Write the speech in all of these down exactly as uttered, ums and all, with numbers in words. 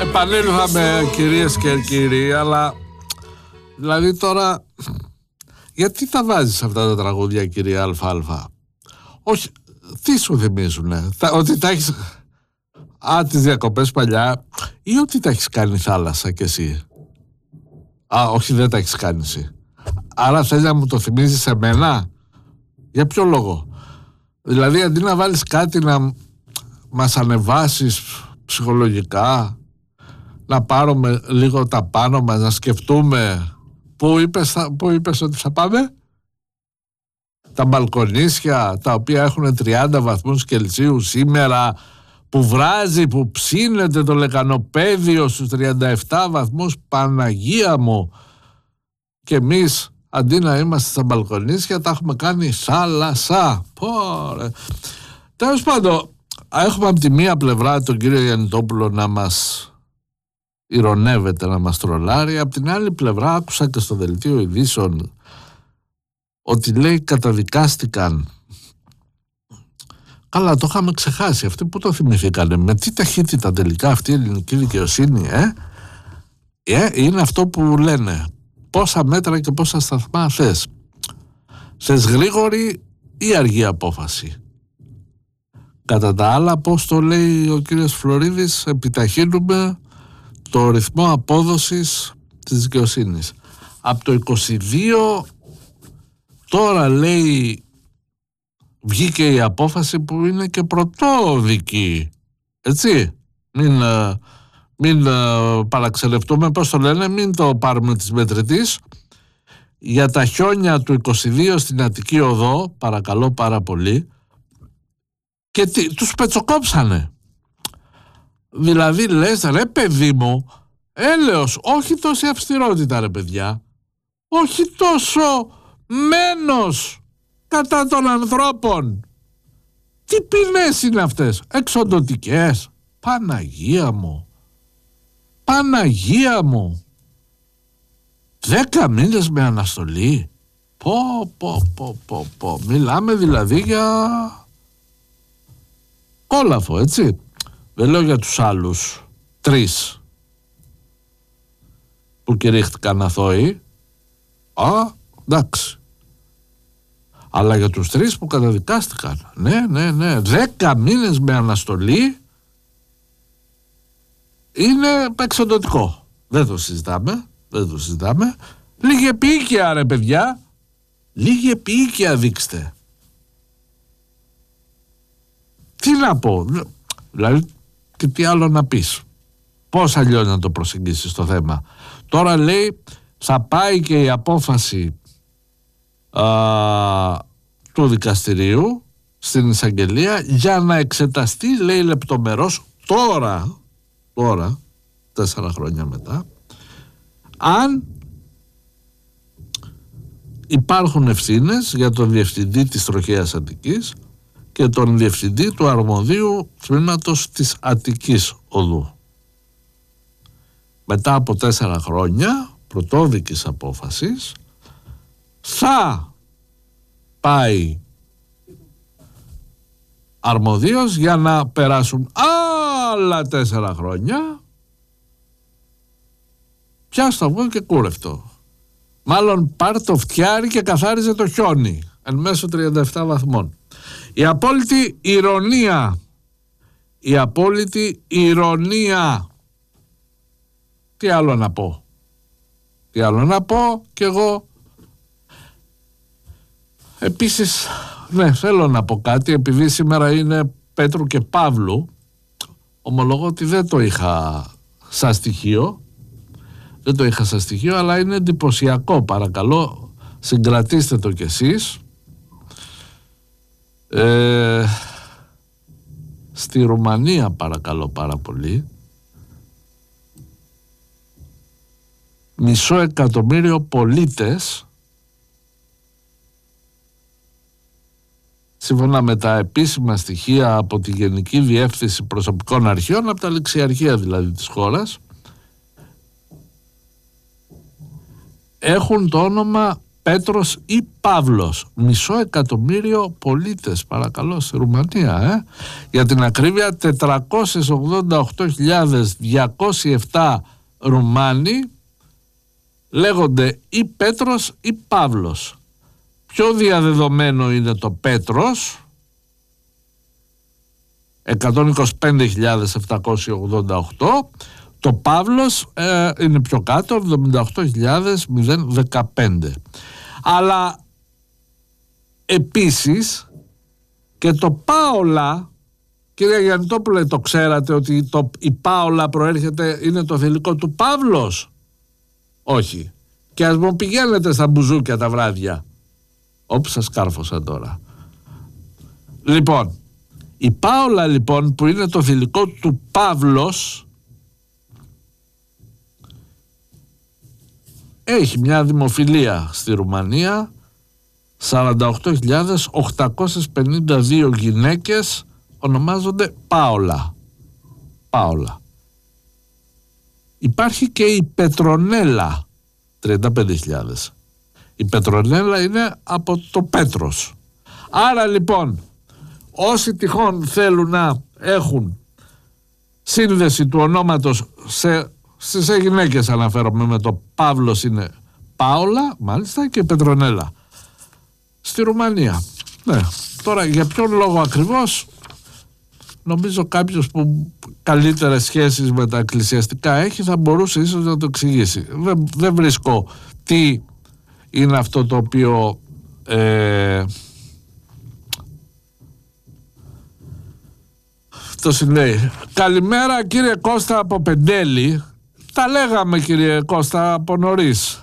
Επανήλθαμε, κυρίες και κύριοι, αλλά δηλαδή τώρα γιατί τα βάζεις αυτά τα τραγούδια, κυρία Αλφα-Αλφα? Όχι, τι σου θυμίζουνε? Τα, ότι τα έχεις... Α, τις διακοπές παλιά, ή ότι τα έχεις κάνει θάλασσα κι εσύ? Α, όχι, δεν τα έχεις κάνει εσύ. Άρα θες να μου το θυμίζεις εμένα? Για ποιο λόγο? Δηλαδή αντί να βάλεις κάτι να μας ανεβάσεις ψυχολογικά, να πάρουμε λίγο τα πάνω μας, να σκεφτούμε πού είπες, πού είπες ότι θα πάμε? Τα μπαλκονίσια τα οποία έχουν τριάντα βαθμούς Κελσίου σήμερα, που βράζει, που ψήνεται το λεκανοπέδιο στους τριάντα επτά βαθμούς, Παναγία μου, και εμείς αντί να είμαστε στα μπαλκονίσια τα έχουμε κάνει θάλασσα. Πόρε. Τέλος πάντων, έχουμε από τη μία πλευρά τον κύριο Γιαννητόπουλο να μας ηρωνεύεται, να μας τρολάρει. Από την άλλη πλευρά άκουσα και στο δελτίο ειδήσεων ότι λέει καταδικάστηκαν. Καλά, το είχαμε ξεχάσει. Αυτοί που το θυμηθήκανε? Με τι ταχύτητα τελικά αυτή η ελληνική δικαιοσύνη, ε? ε είναι αυτό που λένε. Πόσα μέτρα και πόσα σταθμά θες? Θες γρήγορη ή αργή απόφαση? Κατά τα άλλα, πώς το λέει ο κύριος Φλωρίδης, επιταχύνουμε το ρυθμό απόδοσης της δικαιοσύνης. Από το είκοσι δύο τώρα λέει βγήκε η απόφαση που είναι και πρωτόδικη, έτσι, μην, μην παραξενευτούμε, πώς το λένε, μην το πάρουμε της μετρητής. Για τα χιόνια του είκοσι δύο στην Αττική Οδό, παρακαλώ πάρα πολύ, και τι, τους πετσοκόψανε. Δηλαδή λες, ρε παιδί μου, έλεος, όχι τόση αυστηρότητα ρε παιδιά, όχι τόσο μένος κατά των ανθρώπων. Τι ποινές είναι αυτές? Εξοντωτικές? Παναγία μου, Παναγία μου, δέκα μήνες με αναστολή. Πω πω πω πω πω. Μιλάμε δηλαδή για κόλαφο, έτσι. Δεν λέω για τους άλλους τρεις που κηρύχτηκαν αθώοι. Α, εντάξει. Αλλά για τους τρεις που καταδικάστηκαν, ναι, ναι, ναι, δέκα μήνες με αναστολή είναι εξοντωτικό. Δεν το συζητάμε, δεν το συζητάμε. Λίγη επίοικια ρε παιδιά, λίγη επίοικια δείξτε. Τι να πω, δηλαδή και τι άλλο να πεις? Πώς αλλιώς να το προσεγγίσεις το θέμα? Τώρα λέει θα πάει και η απόφαση α, του δικαστηρίου στην εισαγγελία για να εξεταστεί, λέει, λεπτομερώς τώρα, τώρα, τέσσερα χρόνια μετά, αν υπάρχουν ευθύνες για τον διευθυντή της Τροχαίας Αττικής και τον διευθυντή του αρμοδίου τμήματος της Αττικής Οδού. Μετά από τέσσερα χρόνια πρωτόδικης απόφασης θα πάει αρμοδίος για να περάσουν άλλα τέσσερα χρόνια πια στο αυγό και κούρευτο. Μάλλον πάρ' το φτιάρι και καθάριζε το χιόνι εν μέσω τριάντα επτά βαθμών. Η απόλυτη ηρωνία, η απόλυτη ηρωνία. Τι άλλο να πω, τι άλλο να πω κι εγώ. Επίσης, ναι, θέλω να πω κάτι, επειδή σήμερα είναι Πέτρου και Παύλου, ομολογώ ότι δεν το είχα σαν στοιχείο, δεν το είχα σαν στοιχείο, αλλά είναι εντυπωσιακό, παρακαλώ, συγκρατήστε το κι εσείς. Ε, στη Ρουμανία, παρακαλώ πάρα πολύ, μισό εκατομμύριο πολίτες, σύμφωνα με τα επίσημα στοιχεία από τη Γενική Διεύθυνση Προσωπικών Αρχείων, από τα ληξιαρχεία δηλαδή της χώρας, έχουν το όνομα Πέτρος ή Παύλος. Μισό εκατομμύριο πολίτες, παρακαλώ, στη Ρουμανία. Ε? Για την ακρίβεια, τετρακόσιες ογδόντα οκτώ χιλιάδες διακόσιοι επτά Ρουμάνοι λέγονται ή Πέτρος ή Παύλος. Πιο διαδεδομένο είναι το Πέτρος, εκατόν είκοσι πέντε χιλιάδες επτακόσιοι ογδόντα οκτώ. Το Παύλος ε, είναι πιο κάτω, εβδομήντα οκτώ χιλιάδες δεκαπέντε. Αλλά επίσης και το Πάολα, κυρία Γιαννητόπουλε, το ξέρατε ότι το, η Πάολα προέρχεται, είναι το θηλυκό του Παύλος? Όχι. Και ας μου πηγαίνετε στα μπουζούκια τα βράδια, όπου σας κάρφωσα τώρα. Λοιπόν, η Πάολα λοιπόν, που είναι το θηλυκό του Παύλος, έχει μια δημοφιλία στη Ρουμανία. Σαράντα οκτώ χιλιάδες οκτακόσιες πενήντα δύο γυναίκες ονομάζονται Πάολα. Πάολα. Υπάρχει και η Πετρονέλα, τριάντα πέντε χιλιάδες. Η Πετρονέλα είναι από το Πέτρος. Άρα λοιπόν, όσοι τυχόν θέλουν να έχουν σύνδεση του ονόματος σε, σε γυναίκες, αναφέρομαι, με το Παύλος είναι Πάολα, μάλιστα, και Πετρονέλα στη Ρουμανία. Ναι. Τώρα για ποιον λόγο ακριβώς, νομίζω κάποιος που καλύτερες σχέσεις με τα εκκλησιαστικά έχει θα μπορούσε ίσως να το εξηγήσει. Δεν, δεν βρίσκω τι είναι αυτό το οποίο ε, το συνέει. Καλημέρα κύριε Κώστα από Πεντέλη. Τα λέγαμε κύριε Κώστα από νωρίς.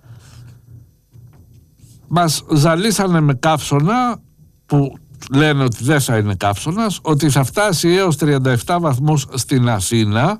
Μας ζαλίσανε με καύσωνα, που λένε ότι δεν θα είναι καύσωνας, ότι θα φτάσει έως τριάντα επτά βαθμούς στην Αθήνα.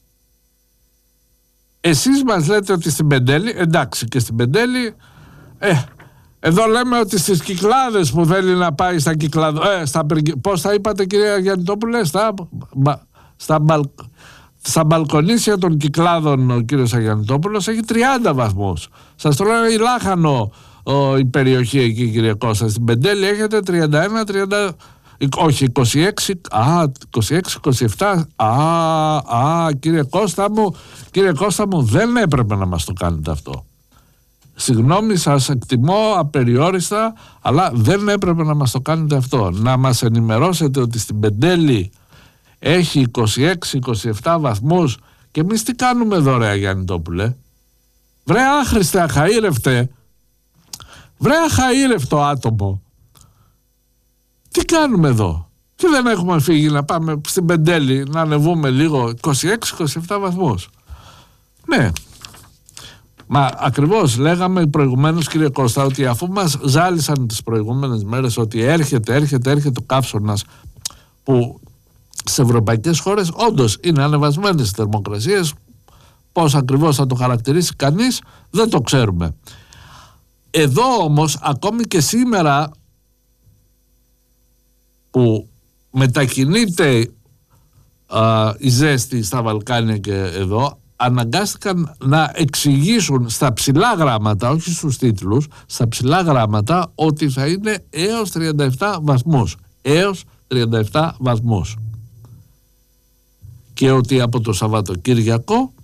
Εσείς μας λέτε ότι στην Πεντέλη, εντάξει, και στην Πεντέλη, ε, εδώ λέμε ότι στις Κυκλάδες που θέλει να πάει στα Κυκλάδο, ε, στα, πώς θα είπατε κυρία Γιαννητόπουλε, στα, στα, μπαλ, στα μπαλκονίσια των Κυκλάδων ο κύριος Αγιαννητόπουλος έχει τριάντα βαθμούς. Σας το λέω, η Λάχανο ο, η περιοχή εκεί κύριε Κώστα. Στην Πεντέλη έχετε τριάντα ένα, τριάντα, όχι είκοσι έξι, α, είκοσι έξι, είκοσι επτά, α, α, κύριε Κώστα μου, κύριε Κώστα μου, δεν έπρεπε να μας το κάνετε αυτό. Συγγνώμη, σας εκτιμώ απεριόριστα, αλλά δεν έπρεπε να μας το κάνετε αυτό. Να μας ενημερώσετε ότι στην Πεντέλη έχει είκοσι έξι είκοσι επτά βαθμούς και εμείς τι κάνουμε εδώ ρε Γιαννητόπουλε? Βρε άχρηστε, αχαήρευτε, βρε αχαήρευτο άτομο, τι κάνουμε εδώ? Και δεν έχουμε φύγει να πάμε στην Πεντέλη να ανεβούμε λίγο? Είκοσι έξι είκοσι επτά βαθμούς. Ναι. Μα ακριβώς λέγαμε προηγουμένως κύριε Κώστα ότι αφού μας ζάλισαν τις προηγούμενες μέρες ότι έρχεται, έρχεται, έρχεται ο καύσωνας, που σε ευρωπαϊκές χώρες όντως είναι ανεβασμένες οι θερμοκρασίες, πώς ακριβώς θα το χαρακτηρίσει κανείς δεν το ξέρουμε. Εδώ όμως ακόμη και σήμερα που μετακινείται α, η ζέστη στα Βαλκάνια και εδώ, αναγκάστηκαν να εξηγήσουν στα ψηλά γράμματα, όχι στους τίτλους, στα ψηλά γράμματα ότι θα είναι έως τριάντα επτά βαθμούς. Έως τριάντα επτά βαθμούς. Και ότι από το Σαββατοκύριακο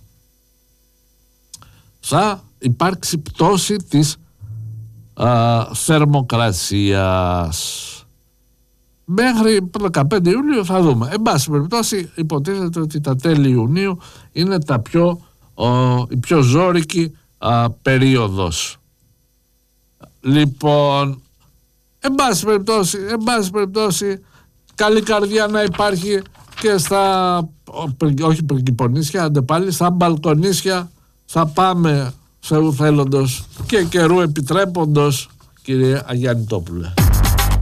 θα υπάρξει πτώση της α, θερμοκρασίας. Μέχρι δεκαπέντε Ιουλίου θα δούμε. Εν πάση περιπτώσει υποτίθεται ότι τα τέλη Ιουνίου είναι τα πιο, ο, η πιο ζώρικη α, περίοδος. Λοιπόν, εν πάση περιπτώσει, εν πάση περιπτώσει καλή καρδιά να υπάρχει και στα, όχι πριγκιπονίσια, άντε πάλι, στα μπαλκονίσια θα πάμε σε ουθέλοντος και καιρού επιτρέποντος, κύριε Αγιαννητόπουλε.